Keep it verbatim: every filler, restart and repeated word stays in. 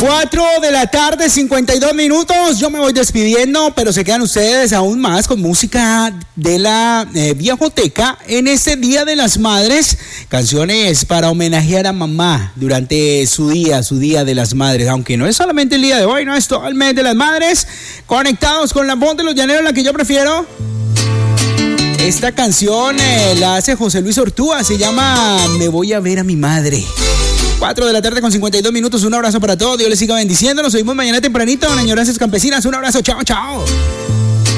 cuatro de la tarde, cincuenta y dos minutos. Yo me voy despidiendo, pero se quedan ustedes aún más con música de la eh, Viejoteca en este Día de las Madres. Canciones para homenajear a mamá durante su día, su Día de las Madres. Aunque no es solamente el día de hoy, no es todo el mes de las madres. Conectados con la voz de los llaneros, la que yo prefiero. Esta canción eh, la hace José Luis Ortúa, se llama Me voy a ver a mi madre. cuatro de la tarde con cincuenta y dos minutos, un abrazo para todos, Dios les siga bendiciendo, nos oímos mañana tempranito en Añoranzas Campesinas, un abrazo, chao, chao.